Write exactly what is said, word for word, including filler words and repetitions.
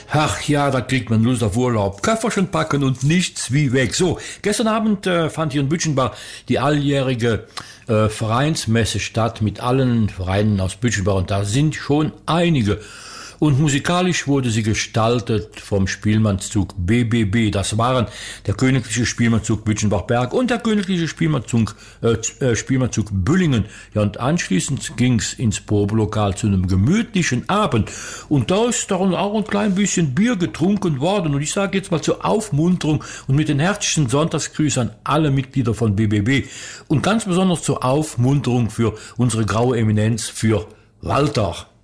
Ach ja, da kriegt man Lust auf Urlaub. Köfferchen packen und nichts wie weg. So, gestern Abend äh, fand hier in Bütchenbach die alljährige äh, Vereinsmesse statt mit allen Vereinen aus Bütchenbach. Und da sind schon einige. Und musikalisch wurde sie gestaltet vom Spielmannszug B B B. Das waren der Königliche Spielmannszug Bütchenbach-Berg und der Königliche Spielmannzug, äh, Spielmannzug Büllingen. Ja, und anschließend ging's ins Probelokal zu einem gemütlichen Abend. Und da ist dann auch ein klein bisschen Bier getrunken worden. Und ich sage jetzt mal zur Aufmunterung und mit den herzlichen Sonntagsgrüßen an alle Mitglieder von B B B. Und ganz besonders zur Aufmunterung für unsere graue Eminenz, für Walter.